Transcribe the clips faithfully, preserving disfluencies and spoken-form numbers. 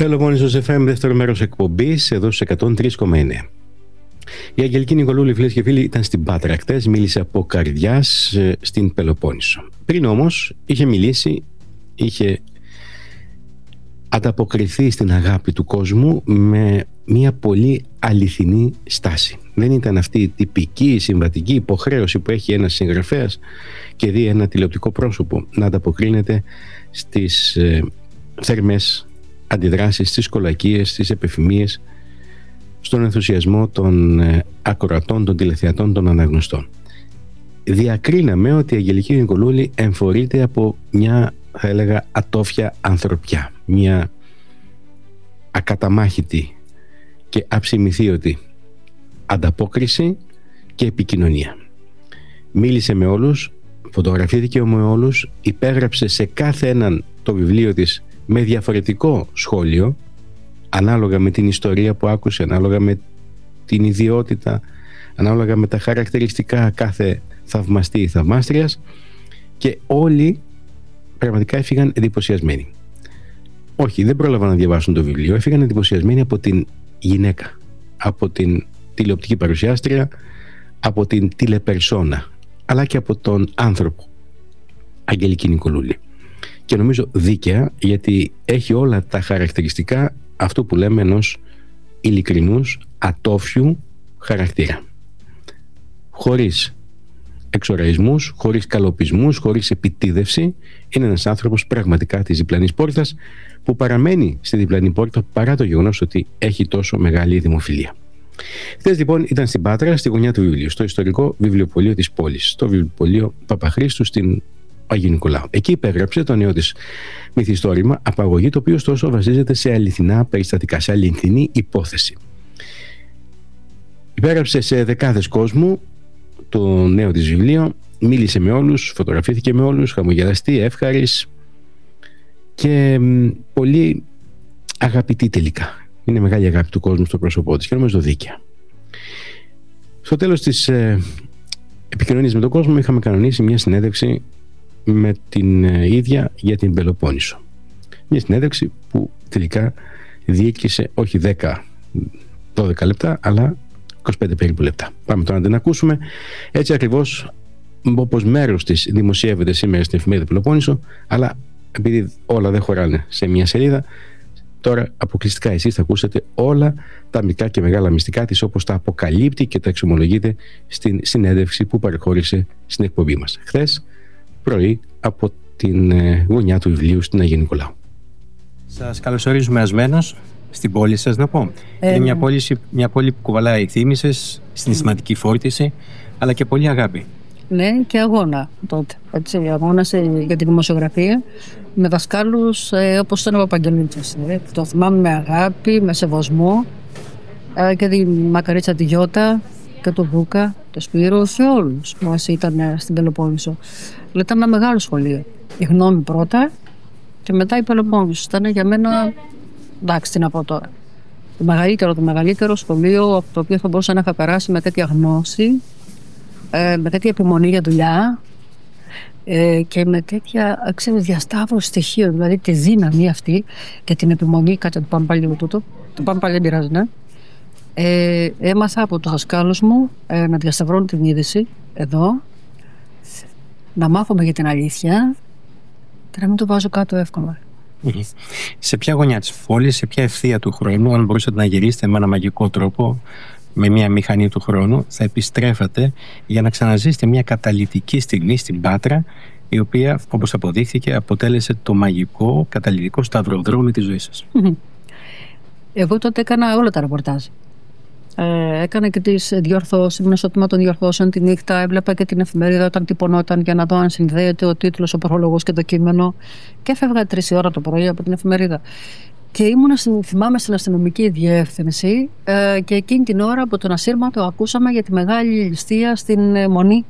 Πελοπόννησος εφ εμ, δεύτερο μέρος εκπομπής, εδώ στους εκατόν τρία κόμμα εννέα. Η Αγγελική Νικολούλη, φίλες και φίλοι, ήταν στην Πάτρα χτες, μίλησε από καρδιάς στην Πελοπόννησο. Πριν όμως είχε μιλήσει, είχε ανταποκριθεί στην αγάπη του κόσμου με μια πολύ αληθινή στάση. Δεν ήταν αυτή η τυπική συμβατική υποχρέωση που έχει ένας συγγραφέας και δει ένα τηλεοπτικό πρόσωπο να ανταποκρίνεται στις ε, θερμές αντιδράσεις, στις κολακίες, στις επιφημίες, στον ενθουσιασμό των ε, ακροατών, των τηλεθεατών, των αναγνωστών. Διακρίναμε ότι η Αγγελική Νικολούλη εμφορείται από μια, θα έλεγα, ατόφια ανθρωπιά, μια ακαταμάχητη και αψημιθίωτη ανταπόκριση και επικοινωνία. Μίλησε με όλους, φωτογραφήθηκε με όλους, υπέγραψε σε κάθε έναν το βιβλίο της με διαφορετικό σχόλιο, ανάλογα με την ιστορία που άκουσε, ανάλογα με την ιδιότητα, ανάλογα με τα χαρακτηριστικά κάθε θαυμαστή ή θαυμάστριας, και όλοι πραγματικά έφυγαν εντυπωσιασμένοι. Όχι, δεν πρόλαβαν να διαβάσουν το βιβλίο, έφυγαν εντυπωσιασμένοι από την γυναίκα, από την τηλεοπτική παρουσιάστρια, από την τηλεπερσόνα, αλλά και από τον άνθρωπο Αγγελική Νικολούλη. Και νομίζω δίκαια, γιατί έχει όλα τα χαρακτηριστικά αυτού που λέμε ενός ειλικρινούς, ατόφιου χαρακτήρα. Χωρίς εξοραϊσμούς, χωρίς καλοπισμούς, χωρίς επιτίδευση. Είναι ένας άνθρωπος πραγματικά της διπλανής πόρτας, που παραμένει στη διπλανή πόρτα παρά το γεγονός ότι έχει τόσο μεγάλη δημοφιλία. Χθες λοιπόν ήταν στην Πάτρα, στη γωνιά του βιβλίου, στο ιστορικό βιβλιοπωλείο της πόλης, στο βιβλιοπωλείο Παπαχρήστου στην Αγίου Νικολάου. Εκεί υπέγραψε το νέο της μυθιστόρημα Απαγωγή, το οποίο ωστόσο βασίζεται σε αληθινά περιστατικά, σε αληθινή υπόθεση. Υπέγραψε σε δεκάδες κόσμου το νέο της βιβλίο, μίλησε με όλους, φωτογραφήθηκε με όλους, χαμογελαστή, εύχαρης και πολύ αγαπητή τελικά. Είναι μεγάλη αγάπη του κόσμου στο πρόσωπό της και νομίζω δίκαια. Στο τέλος της ε, επικοινωνίας με τον κόσμο είχαμε κανονίσει μια συνέντευξη με την ε, ίδια για την Πελοπόννησο. Μια συνέντευξη που τελικά διήρκησε όχι δέκα δώδεκα λεπτά, αλλά είκοσι πέντε περίπου λεπτά. Πάμε τώρα να την ακούσουμε. Έτσι ακριβώς όπως μέρος της δημοσιεύεται σήμερα στην εφημερίδα Πελοπόννησο, αλλά επειδή όλα δεν χωράνε σε μια σελίδα, τώρα αποκλειστικά εσείς θα ακούσετε όλα τα μικρά και μεγάλα μυστικά της, όπως τα αποκαλύπτει και τα εξομολογείται στην συνέντευξη που παρεχώρησε στην εκπομπή μας χθες πρωί από την ε, γωνιά του βιβλίου στην Αγίου Νικολάου. Σας καλωσορίζουμε ασμένος στην πόλη σας, να πω. Ε, Είναι μια πόλη, μια πόλη που κουβαλάει θύμησες, συναισθηματική φόρτιση, αλλά και πολύ αγάπη. Ναι, και αγώνα τότε. Έτσι, αγώνα σε, για την δημοσιογραφία με δασκάλους ε, όπως ήταν ο Παπαγγελίτσας. Ε. Το θυμάμαι με αγάπη, με σεβασμό, ε, και τη Μακαρίτσα τη Γιώτα και τον Βούκα, το Σπύρο και όλους που μας ήταν ε, στην Πελοπόννησο. Ήταν ένα μεγάλο σχολείο. Η Γνώμη πρώτα και μετά η Πελοπόννησο. Ήταν για μένα, εντάξει, τι να πω τώρα, το μεγαλύτερο, το μεγαλύτερο σχολείο από το οποίο θα μπορούσα να είχα περάσει με τέτοια γνώση, Ε, με τέτοια επιμονή για δουλειά, ε, και με τέτοια, ξέρω, διασταύρωση στοιχείων, δηλαδή τη δύναμη αυτή και την επιμονή. Κάτσε το πάμε πάλι λίγο τούτο, το πάμε πάλι, δεν πειράζει, ναι. Ε, έμαθα από τους δασκάλους μου ε, να διασταυρώνω την είδηση εδώ, να μάθουμε για την αλήθεια και να μην το βάζω κάτω εύκολα. Σε ποια γωνιά της πόλης, σε ποια ευθεία του χρόνου, αν μπορούσατε να γυρίσετε με ένα μαγικό τρόπο, με μια μηχανή του χρόνου, θα επιστρέφατε για να ξαναζήσετε μια καταλυτική στιγμή στην Πάτρα, η οποία, όπως αποδείχθηκε, αποτέλεσε το μαγικό καταλυτικό σταυροδρόμι της ζωής σας? Εγώ τότε έκανα όλα τα ρεπορτάζ. Ε, έκανα και τις διορθώσεις, ήμουν στο τμήμα των διορθώσεων τη νύχτα, έβλεπα και την εφημερίδα όταν τυπωνόταν για να δω αν συνδέεται ο τίτλος, ο πρόλογος και το κείμενο, και έφευγα τρεις η ώρα το πρωί από την εφημερίδα. Και ήμουν, θυμάμαι, στην αστυνομική διεύθυνση, ε, και εκείνη την ώρα από τον ασύρματο ακούσαμε για τη μεγάλη ληστεία στην ε, Μονή.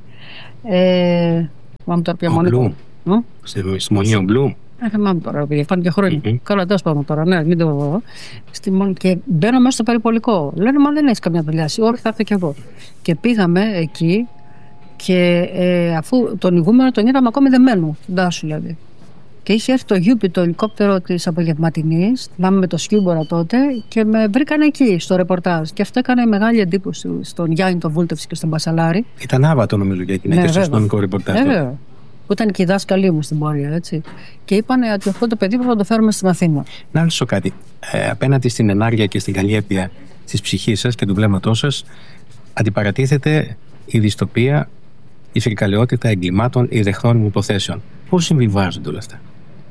Ε, θυμάμαι τώρα ποια Μονή. Στη Μονή Ομπλού. Δεν θυμάμαι τώρα, επειδή πάνε και χρόνια. Mm-hmm. Καλά, τέλος πάντων τώρα, ναι, μην το πω. Και μπαίνω μέσα στο περιπολικό. Λένε, μα δεν έχεις καμιά δουλειά. Όχι, θα έρθω κι εγώ. Και πήγαμε εκεί και ε, αφού τον ηγούμενο τον είδαμε ακόμη δεμένο, την τάσου δηλαδή. Και είχε έρθει το Γιούπι, το ελικόπτερο της απογευματινής, θυμάμαι με το Σκύμπορα τότε, και με βρήκαν εκεί στο ρεπορτάζ. Και αυτό έκανε μεγάλη εντύπωση στον Γιάννη τον Βούλτευση και στον Μπασαλάρη. Ήταν άβατο νομίζω για εκείνη, ναι, και στο αστυνομικό ρεπορτάζ. Βέβαια. Που ήταν και οι δάσκαλοι μου στην πορεία, έτσι. Και είπαν ότι αυτό το παιδί πρέπει να το φέρουμε στην Αθήνα. Να ρωτήσω κάτι. Ε, απέναντι στην ενάργεια και στην καλλιέργεια της ψυχής σας και του βλέμματός σας, αντιπαρατίθεται η δυστοπία, η φρικαλαιότητα εγκλημάτων ή δεχθών υποθέσεων. Πώς συμβιβάζονται όλα αυτά?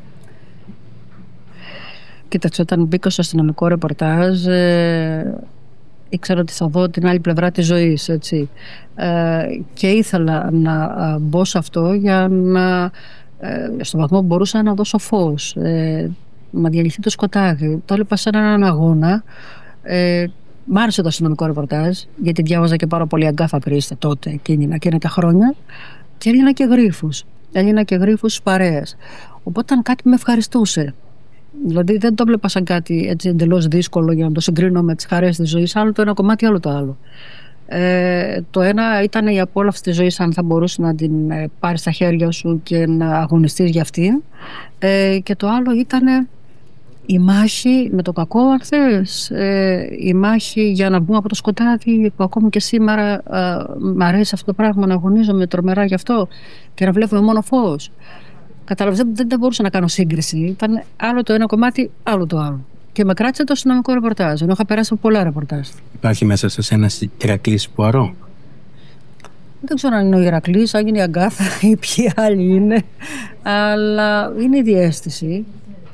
Κοίταξε, όταν μπήκα στο αστυνομικό ρεπορτάζ, ε, ήξερα ότι θα δω την άλλη πλευρά της ζωής, έτσι. Ε, και ήθελα να μπω σε αυτό για να, ε, στον βαθμό που μπορούσα να δώσω φως, ε, να διαλυθεί το σκοτάδι. Το έλειπα σαν έναν αγώνα. Ε, μ' άρεσε το αστυνομικό ρεπορτάζ, γιατί διάβαζα και πάρα πολύ Αγκάθα Κρίστη τότε, εκείνη, εκείνα τα χρόνια, και έλυνα και γρίφους. Έλυνα και γρίφους στις παρέες. Οπότε ήταν κάτι που με ευχαριστούσε. Δηλαδή δεν το έβλεπα σαν κάτι έτσι εντελώς δύσκολο για να το συγκρίνω με τις χαρές της ζωής. Άλλο το ένα κομμάτι, άλλο το άλλο. Ε, το ένα ήταν η απόλαυση της ζωής, αν θα μπορούσε να την ε, πάρει στα χέρια σου και να αγωνιστείς για αυτήν. Ε, και το άλλο ήταν η μάχη με το κακό, αν θες. Ε, η μάχη για να βγούμε από το σκοτάδι, που ακόμη και σήμερα ε, μ' αρέσει αυτό το πράγμα, να αγωνίζομαι τρομερά γι' αυτό και να βλέπουμε μόνο φως. Καταλαβαίνετε, δεν, δεν μπορούσα να κάνω σύγκριση. Ήταν άλλο το ένα κομμάτι, άλλο το άλλο. Και με κράτησε το αστυνομικό ρεπορτάζ, ενώ είχα περάσει από πολλά ρεπορτάζ. Υπάρχει μέσα σε ένα Ηρακλής Πουαρό? Δεν ξέρω αν είναι ο Ηρακλής, αν είναι η Αγκάθα ή ποιοι άλλοι είναι. Αλλά είναι η διαίσθηση.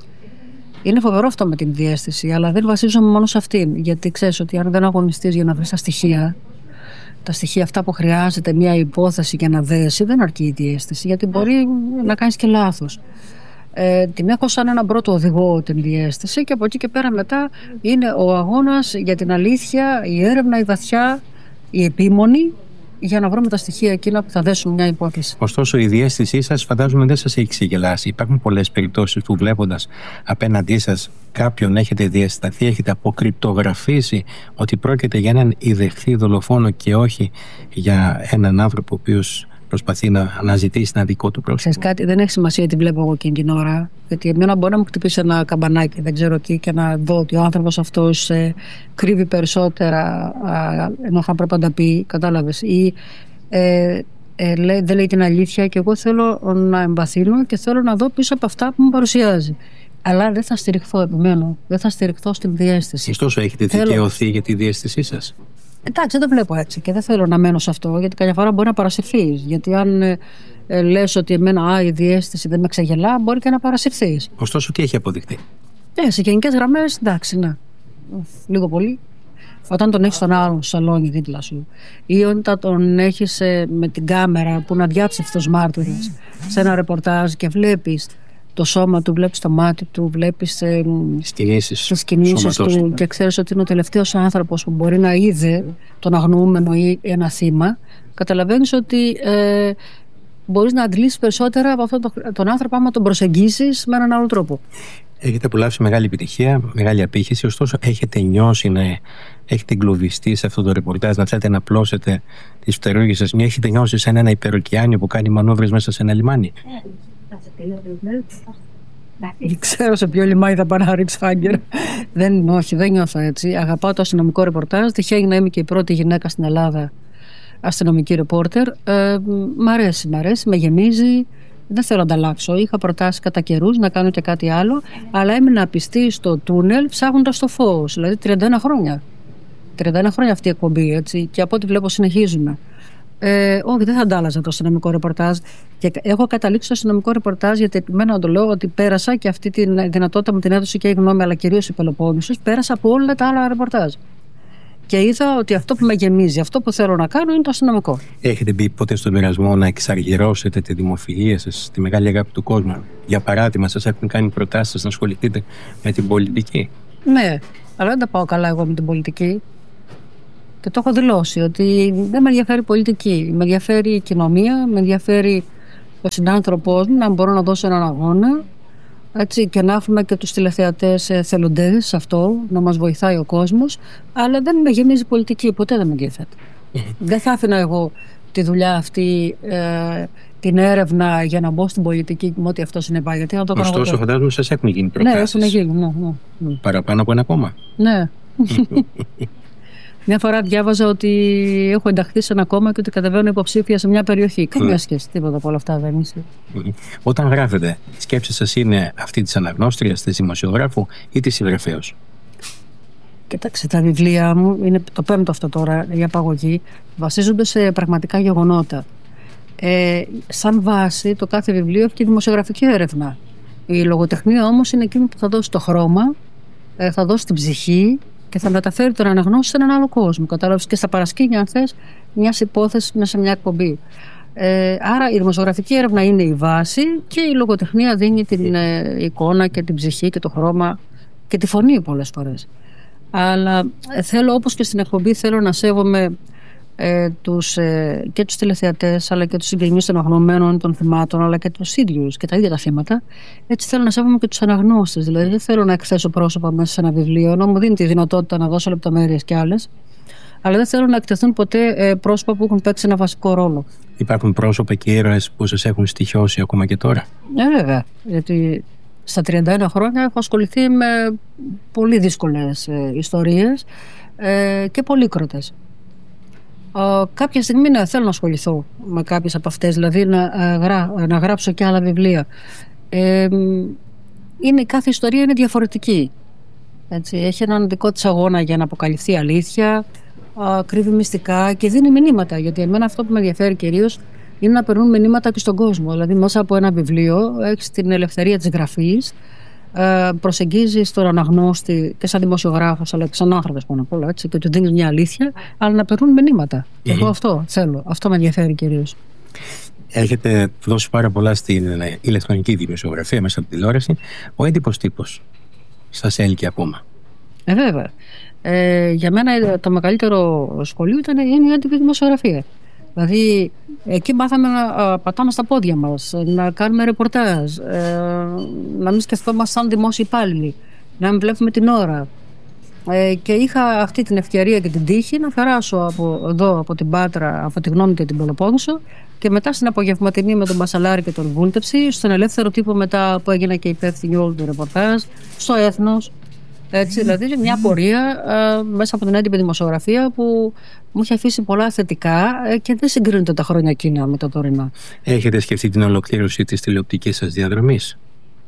Είναι φοβερό αυτό με την διαίσθηση, αλλά δεν βασίζομαι μόνο σε αυτήν. Γιατί ξέρεις ότι αν δεν αγωνιστείς για να βρεις τα στοιχεία, τα στοιχεία αυτά που χρειάζεται μια υπόθεση και να δέσει, δεν αρκεί η διαίσθηση, γιατί μπορεί να κάνεις και λάθος. Ε, την έχω σαν έναν πρώτο οδηγό την διαίσθηση, και από εκεί και πέρα μετά είναι ο αγώνας για την αλήθεια, η έρευνα, η βαθιά, η επίμονη, για να βρούμε τα στοιχεία εκείνα που θα δέσουν μια υπόθεση. Ωστόσο, η διαίσθησή σας φαντάζομαι δεν σας έχει ξεγελάσει. Υπάρχουν πολλές περιπτώσεις που βλέποντας απέναντί σας κάποιον έχετε διαισθανθεί, έχετε αποκρυπτογραφήσει ότι πρόκειται για έναν ιδεχθή δολοφόνο και όχι για έναν άνθρωπο ο οποίος προσπαθεί να αναζητήσει ένα δικό του πρόσωπο? Ξέρεις κάτι, δεν έχει σημασία τι βλέπω εγώ εκείνη την ώρα. Γιατί εμένα μπορεί να μου χτυπήσει ένα καμπανάκι, δεν ξέρω τι, και να δω ότι ο άνθρωπος αυτός ε, κρύβει περισσότερα α, ενώ θα πρέπει να τα πει, κατάλαβες. Ή ε, ε, λέει, δεν λέει την αλήθεια, και εγώ θέλω να εμβαθύνω και θέλω να δω πίσω από αυτά που μου παρουσιάζει. Αλλά δεν θα στηριχθώ, επιμένω. Δεν θα στηριχθώ στην διαίσθηση. Ωστόσο, έχετε δικαιωθεί θέλω... για τη διαίσθησή σας? Εντάξει, δεν το βλέπω έτσι και δεν θέλω να μένω σε αυτό, γιατί καμιά φορά μπορεί να παρασυρθείς. Γιατί αν ε, ε, λες ότι εμένα α, η διαίσθηση δεν με ξεγελά, μπορεί και να παρασυρθείς. Ωστόσο, τι έχει αποδειχτεί? Ε, σε γενικές γραμμές, εντάξει, να. Λίγο πολύ. Όταν τον έχεις στον άλλο σαλόνι δίπλα σου, ή όταν τον έχεις ε, με την κάμερα που είναι αδιάψευτος μάρτυρας σε ένα ρεπορτάζ και βλέπεις το σώμα του, βλέπεις το μάτι του, βλέπεις ε, τις κινήσεις του και ξέρεις ότι είναι ο τελευταίος άνθρωπος που μπορεί να είδε τον αγνοούμενο ή ένα θύμα, καταλαβαίνεις ότι ε, μπορείς να αντλήσεις περισσότερα από αυτόν τον άνθρωπο άμα τον προσεγγίσεις με έναν άλλο τρόπο. Έχετε απολαύσει μεγάλη επιτυχία, μεγάλη απήχηση, ωστόσο έχετε νιώσει να έχετε εγκλωβιστεί σε αυτό το ρεπορτάζ, να θέλετε να πλώσετε τις φτερούγες σας, μια έχετε νιώσει σαν ένα υπεροκειάνιο που κάνει μανούβρες μέσα σε ένα λιμάνι? Δεν ξέρω σε ποιο λιμάνι θα πάω να ρίξω άγκυρα. Δεν, όχι, δεν νιώθω έτσι. Αγαπάω το αστυνομικό ρεπορτάζ. Τυχαίνει να είμαι και η πρώτη γυναίκα στην Ελλάδα αστυνομική ρεπόρτερ. Ε, μ' αρέσει, μ' αρέσει, με γεμίζει. Δεν θέλω να τα αλλάξω. Είχα προτάσει κατά καιρούς να κάνω και κάτι άλλο, αλλά έμεινα πιστή στο τούνελ ψάχνοντας το φως. Δηλαδή τριάντα ένα χρόνια. τριάντα ένα χρόνια αυτή η εκπομπή, έτσι. Και από ό,τι βλέπω συνεχίζουμε. Ε, όχι, δεν θα αντάλλαζα το αστυνομικό ρεπορτάζ. Και έχω καταλήξει στο αστυνομικό ρεπορτάζ, γιατί επιμένω να το λέω ότι πέρασα και αυτή τη δυνατότητα μου την έδωσε και η γνώμη, αλλά κυρίως η Πελοπόννησος. Πέρασα από όλα τα άλλα ρεπορτάζ. Και είδα ότι αυτό που με γεμίζει, αυτό που θέλω να κάνω είναι το αστυνομικό. Έχετε μπει ποτέ στον πειρασμό να εξαργυρώσετε τη δημοφιλία σας, τη μεγάλη αγάπη του κόσμου? Για παράδειγμα, σας έχουν κάνει προτάσεις να ασχοληθείτε με την πολιτική? Ναι, αλλά δεν τα πάω καλά εγώ με την πολιτική. Και το έχω δηλώσει ότι δεν με ενδιαφέρει η πολιτική. Με ενδιαφέρει η κοινωνία, με ενδιαφέρει ο συνάνθρωπός μου, να μπορώ να δώσω έναν αγώνα. Έτσι, και να έχουμε και τους τηλεθεατές θελοντές σε αυτό, να μας βοηθάει ο κόσμος. Αλλά δεν με γεμίζει πολιτική, ποτέ δεν με ενδιαφέρει. Δεν θα άφηνα εγώ τη δουλειά αυτή ε, την έρευνα για να μπω στην πολιτική με ό,τι αυτό συνεπάγεται. Ωστόσο, φαντάζομαι σας έχουν γίνει προτάσεις. Ναι, έχουν γίνει. Ναι, ναι, ναι. Παραπάνω από ένα κόμμα. Ναι. Μια φορά διάβαζα ότι έχω ενταχθεί σε ένα κόμμα και ότι κατεβαίνω υποψήφια σε μια περιοχή. Καμία σχέση, τίποτα από όλα αυτά δεν είσαι. Όταν γράφετε, η σκέψη σας είναι αυτή της αναγνώστριας, της δημοσιογράφου ή της συγγραφέως? Κοιτάξτε, τα βιβλία μου, είναι το πέμπτο αυτό τώρα, η απαγωγή, βασίζονται σε πραγματικά γεγονότα. Ε, σαν βάση, το κάθε βιβλίο έχει και δημοσιογραφική έρευνα. Η λογοτεχνία όμως είναι εκείνη που θα δώσει το χρώμα, ε, θα δώσει την ψυχή και θα μεταφέρει τον αναγνώστη σε έναν άλλο κόσμο. Κατάλαβες, και στα παρασκήνια, αν θες, μιας υπόθεσης μέσα σε μια εκπομπή. Ε, άρα η δημοσιογραφική έρευνα είναι η βάση και η λογοτεχνία δίνει την ε, εικόνα και την ψυχή και το χρώμα και τη φωνή πολλές φορές. Αλλά ε, θέλω, όπως και στην εκπομπή, θέλω να σέβομαι ε, τους, ε, και τους τηλεθεατές, αλλά και τους συγγενείς των αγνωμένων των θυμάτων, αλλά και τους ίδιους και τα ίδια τα θύματα. Έτσι θέλω να σέβομαι και τους αναγνώστες. Δηλαδή δεν θέλω να εκθέσω πρόσωπα μέσα σε ένα βιβλίο, ενώ μου δίνει τη δυνατότητα να δώσω λεπτομέρειες κι άλλες. Αλλά δεν θέλω να εκτεθούν ποτέ ε, πρόσωπα που έχουν παίξει ένα βασικό ρόλο. Υπάρχουν πρόσωπα και ήρωες που σας έχουν στοιχειώσει ακόμα και τώρα? Ναι, βέβαια. Γιατί στα τριάντα ένα χρόνια έχω ασχοληθεί με πολύ δύσκολες ε, ιστορίες ε, και πολύκροτες. Ε, κάποια στιγμή ναι, θέλω να ασχοληθώ με κάποιες από αυτές, δηλαδή να, ε, γρά, να γράψω και άλλα βιβλία. Ε, είναι, κάθε ιστορία είναι διαφορετική. Έτσι, έχει έναν δικό της αγώνα για να αποκαλυφθεί η αλήθεια, ε, κρύβει μυστικά και δίνει μηνύματα. Γιατί εμένα αυτό που με ενδιαφέρει κυρίως είναι να περνούν μηνύματα και στον κόσμο. Δηλαδή, μέσα από ένα βιβλίο έχεις την ελευθερία της γραφής, προσεγγίζεις τον αναγνώστη και σαν δημοσιογράφος, αλλά και σαν άνθρωπος πάνω απ' όλα, έτσι, και του δίνεις μια αλήθεια, αλλά να περνούν μηνύματα. Mm-hmm. Εγώ αυτό θέλω. Αυτό με ενδιαφέρει κυρίως. Έχετε δώσει πάρα πολλά στην ηλεκτρονική δημοσιογραφία μέσα από τη τηλεόραση. Ο έντυπος τύπος σας έλκει ακόμα? Ε, βέβαια. Ε, για μένα το μεγαλύτερο σχολείο ήταν είναι η έντυπη δημοσιογραφία. Δηλαδή, εκεί μάθαμε να πατάμε στα πόδια μας, να κάνουμε ρεπορτάζ, να μην σκεφτόμαστε σαν δημόσιοι υπάλληλοι, να μην βλέπουμε την ώρα. Και είχα αυτή την ευκαιρία και την τύχη να περάσω από εδώ, από την Πάτρα, από τη Γνώμη και την Πελοπόννησο, και μετά στην απογευματινή με τον Μπασαλάρη και τον Βούλτεψη, στον Ελεύθερο Τύπο μετά που έγινα και υπεύθυνη όλου του ρεπορτάζ, στο Έθνος. Έτσι, δηλαδή μια πορεία ε, μέσα από την έντυπη δημοσιογραφία που μου είχε αφήσει πολλά θετικά ε, και δεν συγκρίνονται τα χρόνια εκείνα με τα τωρινά. Έχετε σκεφτεί την ολοκλήρωση της τηλεοπτικής σας διαδρομής?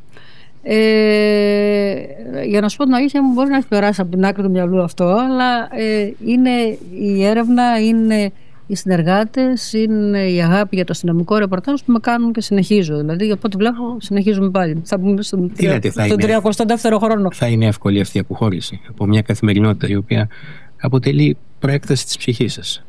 Ε, για να σου πω την αλήθεια, μου μπορεί να έχει περάσει από την άκρη του μυαλού αυτό, αλλά ε, είναι η έρευνα, είναι οι συνεργάτες, είναι η αγάπη για το αστυνομικό ρεπορτάζ που με κάνουν και συνεχίζω. Δηλαδή, από ό,τι βλέπω, συνεχίζουμε πάλι. Θα πούμε στον τριακοστό δεύτερο χρόνο. Θα είναι εύκολη αυτή η αποχώρηση από μια καθημερινότητα η οποία αποτελεί προέκταση της ψυχής σας?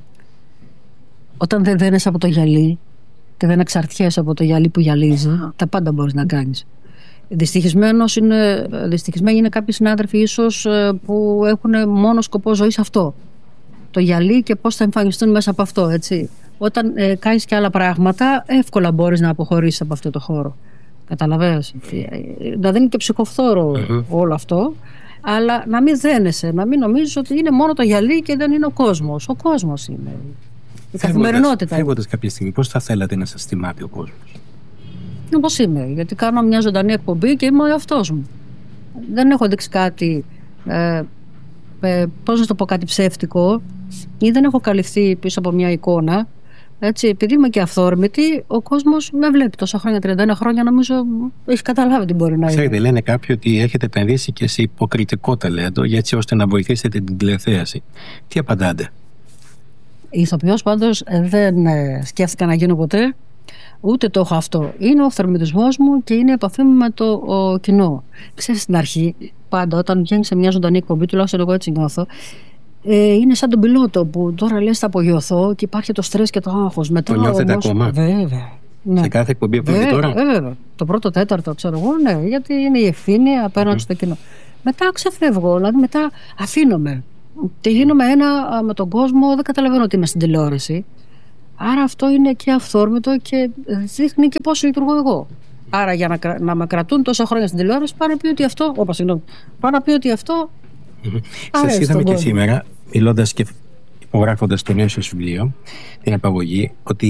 Όταν δεν δένεσαι από το γυαλί και δεν εξαρτιέσαι από το γυαλί που γυαλίζει, τα πάντα μπορείς να κάνεις. Δυστυχισμένος είναι, δυστυχισμένοι είναι κάποιοι συνάδελφοι ίσως που έχουν μόνο σκοπό ζωής αυτό. Το γυαλί και πώς θα εμφανιστούν μέσα από αυτό, έτσι. Όταν ε, κάνεις και άλλα πράγματα, εύκολα μπορείς να αποχωρήσεις από αυτό το χώρο. Καταλαβαίνεις. Να δίνει και ψυχοφθόρο uh-huh. όλο αυτό, αλλά να μην δένεσαι, να μην νομίζεις ότι είναι μόνο το γυαλί και δεν είναι ο κόσμος. Ο κόσμος είναι. Η καθημερινότητα. Φεύγοντας κάποια στιγμή, πώς θα θέλατε να σας θυμάται ο κόσμος? Όπως είμαι, γιατί κάνω μια ζωντανή εκπομπή και είμαι ο εαυτός μου. Δεν έχω δείξει κάτι. Ε, ε, πώς να το πω, κάτι ψεύτικο, ή δεν έχω καλυφθεί πίσω από μια εικόνα. Έτσι, επειδή είμαι και αυθόρμητη, ο κόσμος με βλέπει τόσα χρόνια, τριάντα ένα χρόνια, νομίζω έχει καταλάβει τι μπορεί να είναι. Ξέρετε, λένε κάποιοι ότι έχετε επενδύσει και σε υποκριτικό ταλέντο, έτσι ώστε να βοηθήσετε την τηλεθέαση. Τι απαντάτε? Ηθοποιός πάντως δεν σκέφτηκα να γίνω ποτέ, ούτε το έχω αυτό. Είναι ο αυθορμητισμός μου και είναι η επαφή μου με το ο, κοινό. Ξέρεις, στην αρχή, πάντα όταν βγαίνει σε μια ζωντανή εκπομπή, τουλάχιστον εγώ έτσι νιώθω, ε, είναι σαν τον πιλότο που τώρα λες θα απογειωθώ και υπάρχει το στρες και το άγχος. Μετά, το νιώθετε όμως, ακόμα? Βέβαια. Ναι. Σε κάθε εκπομπή από βέβαια, τώρα? Βέβαια. Το πρώτο τέταρτο, ξέρω εγώ, ναι, γιατί είναι η ευθύνη απέναντι mm. στο κοινό. Μετά ξεφεύγω, δηλαδή μετά αφήνομαι. Και γίνομαι ένα με τον κόσμο, δεν καταλαβαίνω ότι είμαι στην τηλεόραση. Άρα αυτό είναι και αυθόρμητο και δείχνει και πώς λειτουργώ εγώ. Άρα για να, να με κρατούν τόσα χρόνια στην τηλεόραση, πάνε να πει ότι αυτό. Όπα, συγγνώμη. Πάνε να πει ότι αυτό. Σας είδαμε και σήμερα, μιλώντας και υπογράφοντας το νέο σας βιβλίο, την Απαγωγή, ότι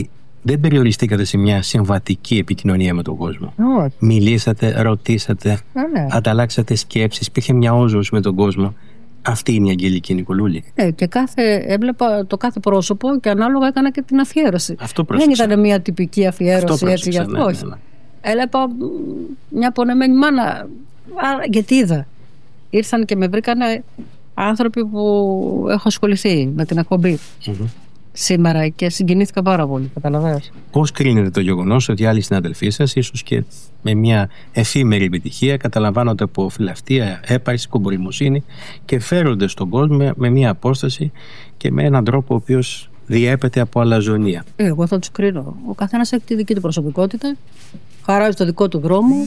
δεν περιοριστήκατε σε μια συμβατική επικοινωνία με τον κόσμο. Όχι. Μιλήσατε, ρωτήσατε, Ε, ναι. ανταλλάξατε σκέψεις, υπήρχε μια όζωση με τον κόσμο. Αυτή είναι η Αγγελική Νικολούλη. Ε, και κάθε, έβλεπα το κάθε πρόσωπο και ανάλογα έκανα και την αφιέρωση. Αυτό Δεν πρόσεξα. ήταν μια τυπική αφιέρωση Αυτό έτσι για πρόσεξα, ναι, όχι. ναι, ναι. Έλεπα μ, μια πονεμένη μάνα. Άρα, γιατί είδα. Ήρθαν και με βρήκανε άνθρωποι που έχω ασχοληθεί με την εκπομπή Μμμ. σήμερα και συγκινήθηκα πάρα πολύ. Καταλαβαίνεις. Πώς κρίνετε το γεγονός ότι άλλοι συναδελφοί σας, ίσως και με μια εφήμερη επιτυχία, καταλαμβάνονται από φιλαυτία, έπαρση, κομπορημοσύνη και φέρονται στον κόσμο με μια απόσταση και με έναν τρόπο ο οποίος διέπεται από αλαζονία? Ε, Εγώ θα τους κρίνω. Ο καθένας έχει τη δική του προσωπικότητα, χαράζει το δικό του δρόμο.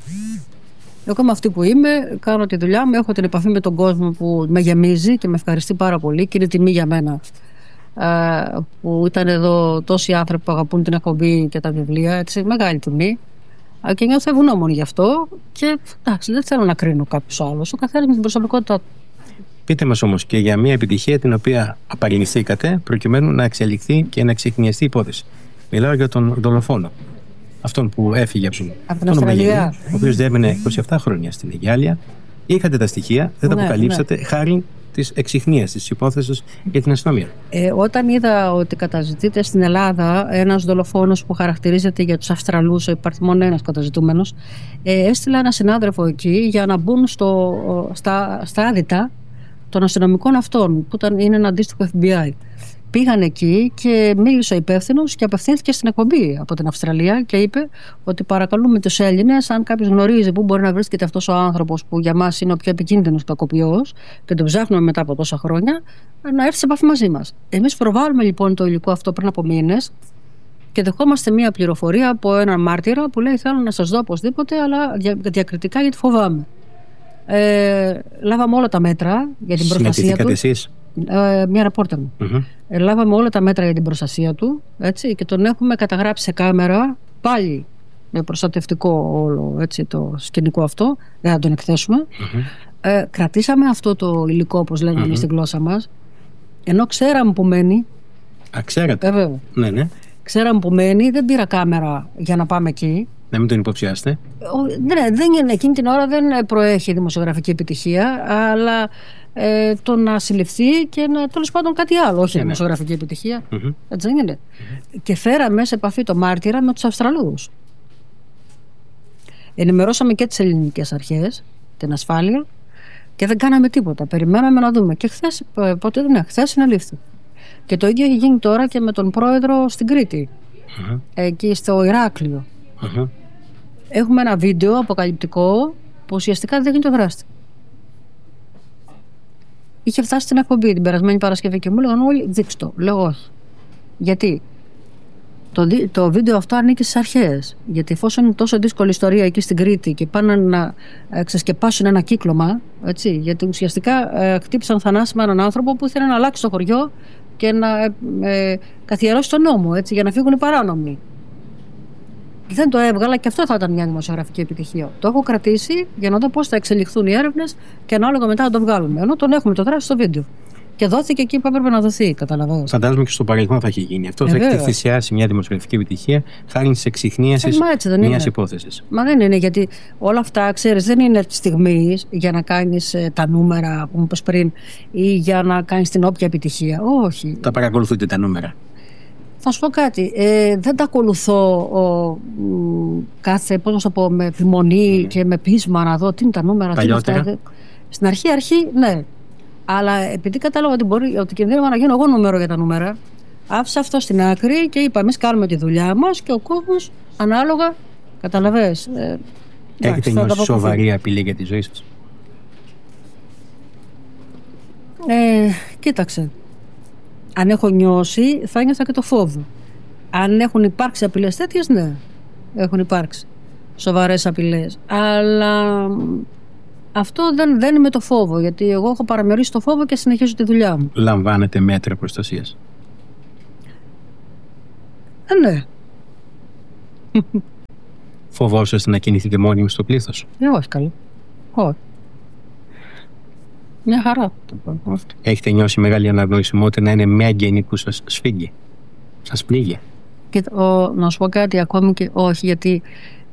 Εγώ είμαι αυτή που είμαι, κάνω τη δουλειά μου, έχω την επαφή με τον κόσμο που με γεμίζει και με ευχαριστεί πάρα πολύ και είναι τιμή για μένα ε, που ήταν εδώ τόσοι άνθρωποι που αγαπούν την εκπομπή και τα βιβλία, έτσι, μεγάλη τιμή. Ε, Και νιώθω ευγνώμων γι' αυτό και εντάξει, δεν θέλω να κρίνω κάποιος άλλος. Ο καθένας με την προσωπικότητά του. Πείτε μας όμως και για μια επιτυχία την οποία απαρνηθήκατε προκειμένου να εξελιχθεί και να ξεχνιαστεί η υπόθεση. Μιλάω για τον δολοφόνο. Αυτόν που έφυγε από, Από την τον Αυστραλία. Ομογενή, ο οποίος διέμενε είκοσι επτά χρόνια στην Αιγάλια. Είχατε τα στοιχεία, δεν τα Ναι, αποκαλύψατε χάρη της εξιχνίας της υπόθεσης για την αστυνομία. Ε, όταν είδα ότι καταζητείται στην Ελλάδα ένας δολοφόνος που χαρακτηρίζεται για τους Αυστραλούς, υπάρχει μόνο ένας καταζητούμενος, ε, έστειλα ένα συνάδελφο εκεί για να μπουν στο, στα, στα άδυτα των αστυνομικών αυτών, που ήταν, είναι ένα αντίστοιχο εφ μπι άι. Πήγαν εκεί και μίλησε ο υπεύθυνος και απευθύνθηκε στην εκπομπή από την Αυστραλία και είπε ότι παρακαλούμε τους Έλληνες, αν κάποιος γνωρίζει πού μπορεί να βρίσκεται αυτός ο άνθρωπος που για μας είναι ο πιο επικίνδυνος κακοποιός και τον ψάχνουμε μετά από τόσα χρόνια, να έρθει σε επαφή μαζί μας. Εμείς προβάλλουμε λοιπόν το υλικό αυτό πριν από μήνες και δεχόμαστε μία πληροφορία από έναν μάρτυρα που λέει: θέλω να σας δω οπωσδήποτε, αλλά δια- διακριτικά γιατί φοβάμαι. Ε, λάβαμε όλα τα μέτρα για την προστασία Συναντηθήκατε του. εσείς? Ε, μια ρεπόρτερ μου. Μμμ. Ε, λάβαμε όλα τα μέτρα για την προστασία του, έτσι, και τον έχουμε καταγράψει σε κάμερα πάλι με προστατευτικό όλο, έτσι, το σκηνικό αυτό. Δεν θα τον εκθέσουμε. Μμμ. Ε, κρατήσαμε αυτό το υλικό, όπως λέγαμε Μμμ. εμείς στη γλώσσα μας, ενώ ξέραμε που μένει. Α, ξέρατε. Ε, βέβαια. Ναι, ναι. Ξέραμε που μένει, δεν πήρα κάμερα για να πάμε εκεί. Να μην τον υποψιάσετε. Ο- ναι, δεν είναι, εκείνη την ώρα δεν προέχει δημοσιογραφική επιτυχία, αλλά ε, το να συλληφθεί και να, τέλος πάντων, κάτι άλλο, όχι Ναι, ναι. δημοσιογραφική επιτυχία. Μμμ. Έτσι δεν είναι. Και φέραμε σε επαφή το μάρτυρα με τους Αυστραλούς. Ενημερώσαμε και τις ελληνικές αρχές, την ασφάλεια, και δεν κάναμε τίποτα. Περιμέναμε να δούμε. Και χθες, ε, πότε δεν είναι, χθες συνελήφθη. Και το ίδιο έχει γίνει τώρα και με τον πρόεδρο στην Κρήτη, Μμμ. εκεί στο Ηράκλειο. Μμμ. Έχουμε ένα βίντεο αποκαλυπτικό που ουσιαστικά δείχνει το δράστη. Είχε φτάσει στην εκπομπή την περασμένη Παρασκευή και μου έλεγαν όλοι: δείξτε το. Λέω όχι. Γιατί το, δι- το βίντεο αυτό ανήκει στις αρχές. Γιατί εφόσον είναι τόσο δύσκολη ιστορία εκεί στην Κρήτη και πάνε να ε, ξεσκεπάσουν ένα κύκλωμα, έτσι, γιατί ουσιαστικά ε, χτύπησαν θανάσιμα έναν άνθρωπο που ήθελε να αλλάξει το χωριό και να ε, ε, καθιερώσει τον νόμο, έτσι, για να φύγουν οι παράνομοι. Δεν το έβγαλα και αυτό θα ήταν μια δημοσιογραφική επιτυχία. Το έχω κρατήσει για να δω πώς θα εξελιχθούν οι έρευνες και ανάλογα μετά να το βγάλουμε. Ενώ τον έχουμε το δράση στο βίντεο. Και δόθηκε εκεί που έπρεπε να δοθεί, καταλαβαίνω. Φαντάζομαι και στο παρελθόν θα έχει γίνει αυτό. Ε, θα έχετε βέβαια. θυσιάσει μια δημοσιογραφική επιτυχία χάρη τη εξυχνίαση Ε, μα έτσι δεν μια είναι. υπόθεση. Μα δεν είναι, γιατί όλα αυτά, ξέρεις, δεν είναι τη στιγμή για να κάνεις ε, τα νούμερα που μου είπες πριν ή για να κάνεις την όποια επιτυχία. Όχι. Τα παρακολουθείτε τα νούμερα. Θα σου πω κάτι. Ε, δεν τα ακολουθώ ο, μ, κάθε, πώς να σου πω, με επιμονή Ναι. και με πείσμα να δω τι είναι τα νούμερα. τι είναι Παλιότερα. αυτά. Στην αρχή, αρχή, ναι. Αλλά επειδή κατάλαβα ότι, μπορεί, ότι κινδύνευα να γίνω εγώ νούμερο για τα νούμερα, άφησα αυτό στην άκρη και είπα: εμείς κάνουμε τη δουλειά μας και ο κόσμος ανάλογα. Καταλαβες. Ε, εντάξει, Έχετε θα νιώσει ανταποκριθεί. σοβαρή απειλή για τη ζωή σας? Ε, κοίταξε. Αν έχω νιώσει, θα ένιωθα και το φόβο. Αν έχουν υπάρξει απειλές τέτοιες, ναι. Έχουν υπάρξει σοβαρές απειλές. Αλλά μ, αυτό δεν, δεν είναι το φόβο, γιατί εγώ έχω παραμερίσει το φόβο και συνεχίζω τη δουλειά μου. Λαμβάνετε μέτρα προστασίας? Ε, ναι. Φοβόσαστε να κινηθείτε μόνιμοι στο πλήθος? Ε, όχι καλή. Όχι. Μια χαρά. Έχετε νιώσει μεγάλη αναγνωρισιμότητα να είναι μια γέννη που σας σφίγγει, σας πλήγει? Και ο, να σου πω κάτι, ακόμη και όχι, γιατί